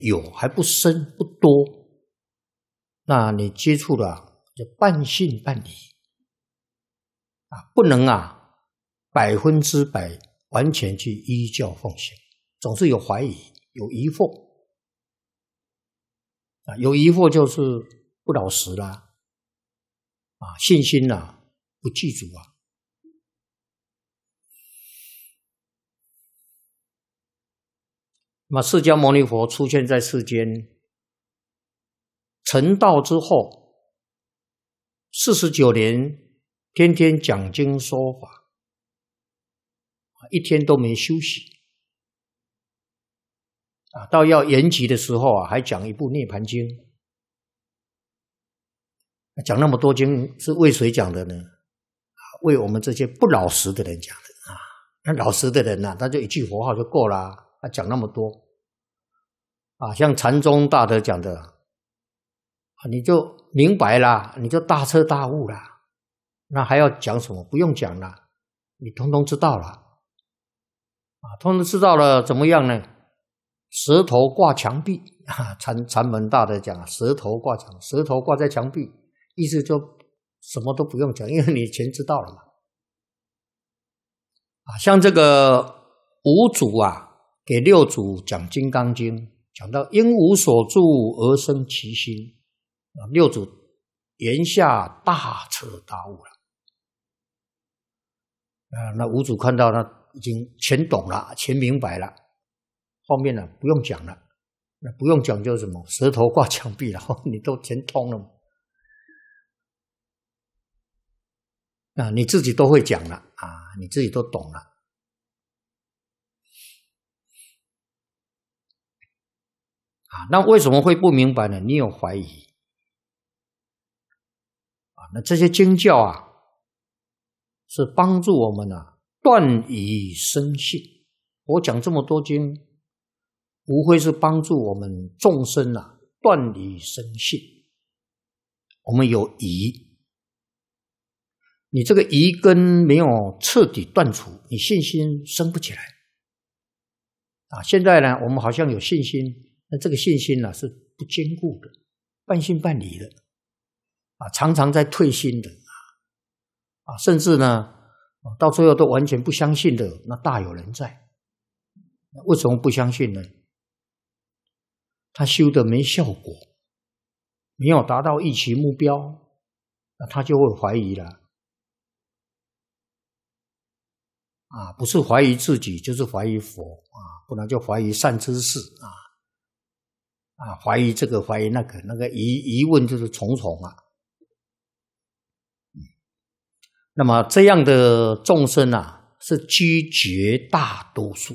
有，还不深不多，那你接触了就半信半疑不能100%完全去依教奉行，总是有怀疑，有疑惑有疑惑就是不老实啦信心不具足那么释迦牟尼佛出现在世间，成道之后49年，天天讲经说法，一天都没休息到要延期的时候还讲一部《涅槃经》。讲那么多经是为谁讲的呢？为我们这些不老实的人讲的那老实的人他就一句佛号就够了讲那么多像禅宗大德讲的你就明白啦，你就大彻大悟啦，那还要讲什么？不用讲了，你通通知道了通通知道了怎么样呢？舌头挂墙壁禅门大德讲舌头挂在墙壁，意思就什么都不用讲，因为你全知道了嘛像这个五祖给六祖讲《金刚经》，讲到因无所住而生其心六祖言下大彻大悟了那五祖看到他已经全懂了，全明白了，后面不用讲了，那不用讲就是什么舌头挂墙壁了你都全通了你自己都会讲了你自己都懂了那为什么会不明白呢？你有怀疑那这些经教是帮助我们断疑生信。我讲这么多经无非是帮助我们众生断疑生信。我们有疑，你这个疑根没有彻底断除，你信心生不起来现在呢我们好像有信心，那这个信心是不坚固的，半信半疑的常常在退心的甚至呢到最后都完全不相信的，那大有人在。为什么不相信呢？他修的没效果，没有达到预期目标，那他就会怀疑了不是怀疑自己就是怀疑佛不然就怀疑善知识怀疑这个怀疑那个疑问就是重重那么这样的众生是居绝大多数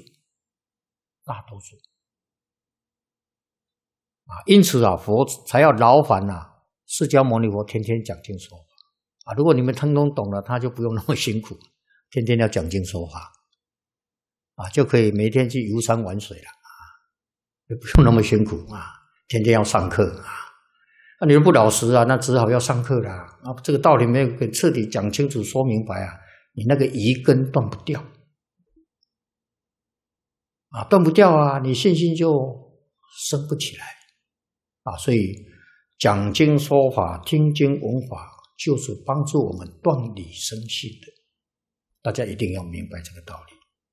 因此佛才要劳烦释迦牟尼佛天天讲经说法如果你们通通懂了，他就不用那么辛苦，天天要讲经说法就可以每天去游山玩水了就不用那么辛苦天天要上课你们不老实那只好要上课啦这个道理没有彻底讲清楚说明白你那个疑根断不掉断不掉你信心就生不起来所以讲经说法听经闻法就是帮助我们断理生信的，大家一定要明白这个道理。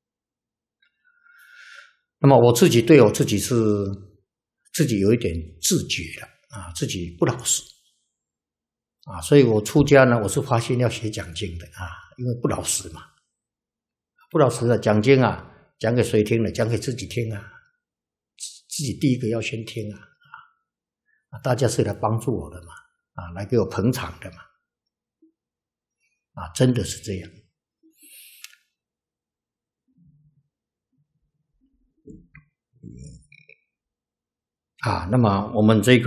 那么我自己对我自己是自己有一点自觉了自己不老实所以我出家呢，我是发心要学讲经的因为不老实嘛，不老实的讲经讲给谁听呢？讲给自己听自己第一个要先听大家是来帮助我的嘛来给我捧场的嘛真的是这样那么我们这个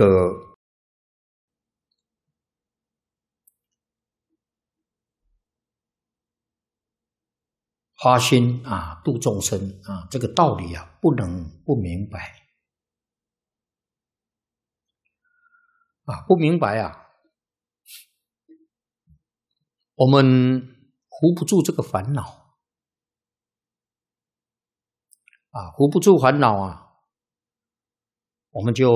发心度众生这个道理不能不明白不明白我们扶不住这个烦恼扶不住烦恼我们就